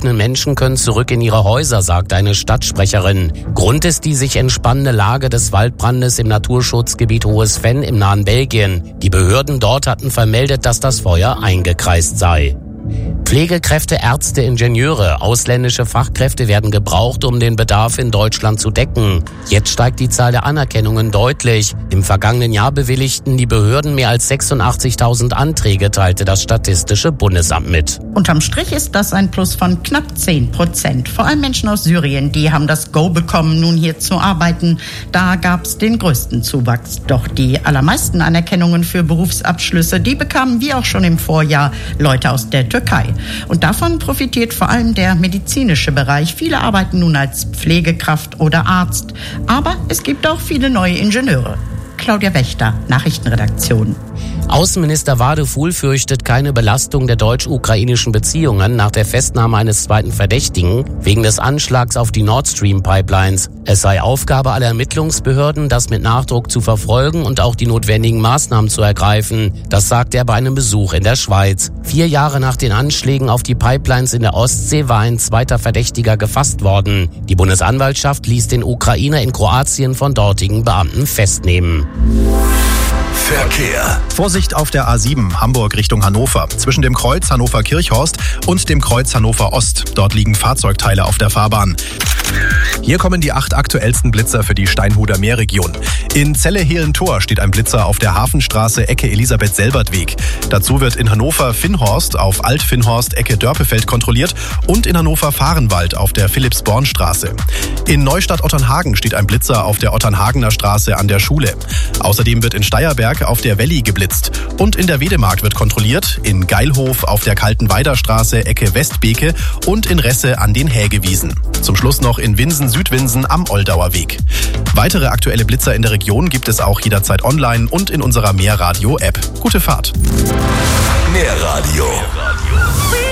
betroffenen Menschen können zurück in ihre Häuser, sagt eine Stadtsprecherin. Grund ist die sich entspannende Lage des Waldbrandes im Naturschutzgebiet Hohes Venn im nahen Belgien. Die Behörden dort hatten vermeldet, dass das Feuer eingekreist sei. Pflegekräfte, Ärzte, Ingenieure, ausländische Fachkräfte werden gebraucht, um den Bedarf in Deutschland zu decken. Jetzt steigt die Zahl der Anerkennungen deutlich. Im vergangenen Jahr bewilligten die Behörden mehr als 86.000 Anträge, teilte das Statistische Bundesamt mit. Unterm Strich ist das ein Plus von knapp 10%. Vor allem Menschen aus Syrien, die haben das Go bekommen, nun hier zu arbeiten. Da gab es den größten Zuwachs. Doch die allermeisten Anerkennungen für Berufsabschlüsse, die bekamen wie auch schon im Vorjahr Leute aus der Türkei. Und davon profitiert vor allem der medizinische Bereich. Viele arbeiten nun als Pflegekraft oder Arzt. Aber es gibt auch viele neue Ingenieure. Claudia Wächter, Nachrichtenredaktion. Außenminister Wadefuhl fürchtet keine Belastung der deutsch-ukrainischen Beziehungen nach der Festnahme eines zweiten Verdächtigen wegen des Anschlags auf die Nord Stream Pipelines. Es sei Aufgabe aller Ermittlungsbehörden, das mit Nachdruck zu verfolgen und auch die notwendigen Maßnahmen zu ergreifen. Das sagte er bei einem Besuch in der Schweiz. 4 Jahre nach den Anschlägen auf die Pipelines in der Ostsee war ein zweiter Verdächtiger gefasst worden. Die Bundesanwaltschaft ließ den Ukrainer in Kroatien von dortigen Beamten festnehmen. Verkehr. Vorsicht auf der A7 Hamburg Richtung Hannover. Zwischen dem Kreuz Hannover-Kirchhorst und dem Kreuz Hannover-Ost. Dort liegen Fahrzeugteile auf der Fahrbahn. Hier kommen die 8 aktuellsten Blitzer für die Steinhuder Meerregion. In Celle-Hehlen-Tor steht ein Blitzer auf der Hafenstraße Ecke Elisabeth-Selbert-Weg. Dazu wird in Hannover-Finnhorst auf Alt-Finnhorst Ecke Dörpefeld kontrolliert und in Hannover-Fahrenwald auf der Philipps-Born-Straße. In Neustadt-Otternhagen steht ein Blitzer auf der Otternhagener Straße an der Schule. Außerdem wird in Steierberg auf der Welli geblitzt. Und in der Wedemark wird kontrolliert, in Geilhof auf der Kaltenweider Straße Ecke Westbeke und in Resse an den Hägewiesen. Zum Schluss noch in Winsen-Südwinsen am Oldauer Weg. Weitere aktuelle Blitzer in der Region gibt es auch jederzeit online und in unserer Mehrradio-App. Gute Fahrt. Mehrradio.